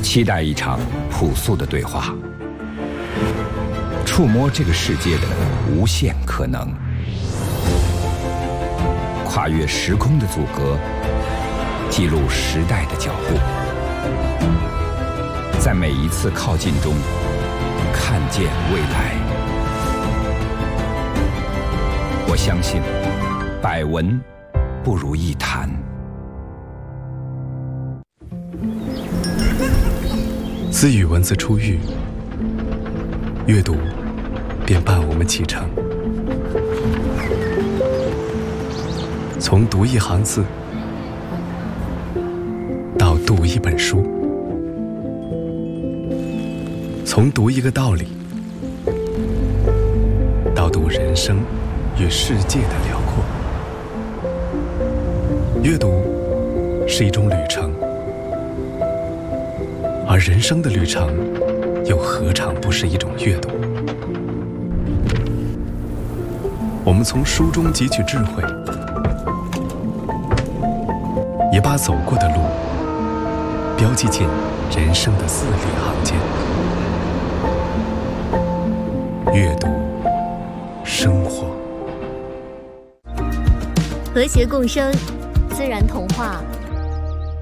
期待一场朴素的对话，触摸这个世界的无限可能，跨越时空的阻隔，记录时代的脚步，在每一次靠近中看见未来。我相信，百闻不如一谈。 自与文字初遇，阅读便伴我们启程。从读一行字到读一本书，从读一个道理到读人生与世界的辽阔。阅读是一种旅程，而人生的旅程又何尝不是一种阅读？我们从书中汲取智慧，也把走过的路标记进人生的字里行间。阅读生活， 和谐共生，自然童话